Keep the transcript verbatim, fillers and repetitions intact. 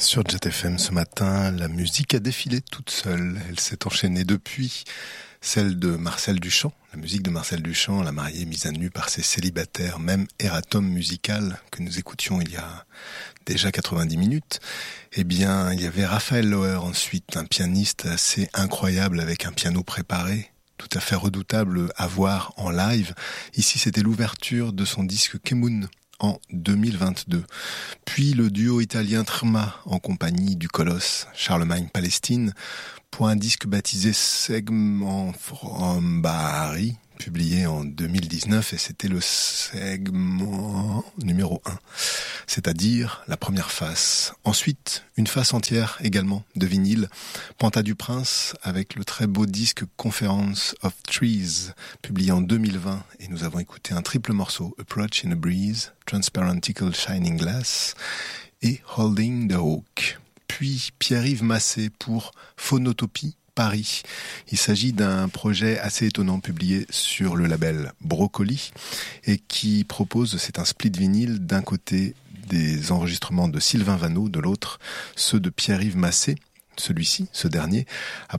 Sur Jet F M ce matin, la musique a défilé toute seule. Elle s'est enchaînée depuis celle de Marcel Duchamp. La musique de Marcel Duchamp, la mariée mise à nu par ses célibataires, même erratum musical que nous écoutions il y a déjà quatre-vingt-dix minutes. Eh bien, il y avait Raphaël Loher ensuite, un pianiste assez incroyable avec un piano préparé, tout à fait redoutable à voir en live. Ici, c'était l'ouverture de son disque Kemoun en deux mille vingt-deux. Puis le duo italien Trma en compagnie du colosse Charlemagne Palestine pour un disque baptisé Segment from Bahari, publié en deux mille dix-neuf, et c'était le segment numéro un, c'est-à-dire la première face. Ensuite, une face entière également de vinyle, Panta du Prince, avec le très beau disque Conference of Trees, publié en deux mille vingt, et nous avons écouté un triple morceau, Approach in a Breeze, Transparentical Shining Glass et Holding the Hawk. Puis Pierre-Yves Massé pour Phonotopie Paris. Il s'agit d'un projet assez étonnant publié sur le label Brocoli et qui propose, c'est un split vinyle, d'un côté des enregistrements de Sylvain Vanneau, de l'autre ceux de Pierre-Yves Massé. Celui-ci, ce dernier, a